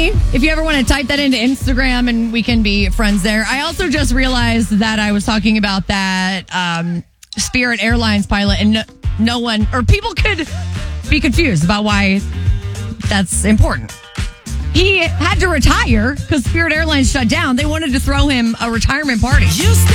me if you ever want to type that into Instagram and we can be friends there. I also just realized that I was talking about that Spirit Airlines pilot, and no one, or people could be confused about why that's important. He had to retire because Spirit Airlines shut down. They wanted to throw him a retirement party.